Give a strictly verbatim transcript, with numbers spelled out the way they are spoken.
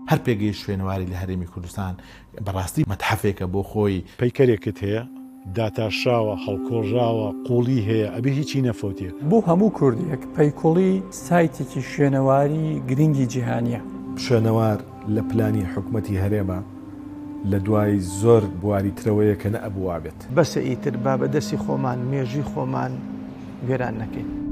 هەر پێگەی شوێنەواری لە هەرێمی کوردستان بەڕاستی مەتحەفێکە بۆ خۆی. پەیکەرێکت هەیە داتاشاوە هەڵکۆڕاوە قوڵی هەیە ئەبێ هیچی نەفۆتیە. بۆ هەموو کوردێک پەیکۆڵی سایتێکی شوێنەواری گرنگی جیهانیە. شوێنەوار لە پلانی حکوومەتی هەرێمە لە دوای زۆر بواری ترەوەیە کە نەئەبوو وابێت. بەسە ئیتر با بەدەستی خۆمان مێژوی خۆمان وێران نەکەین.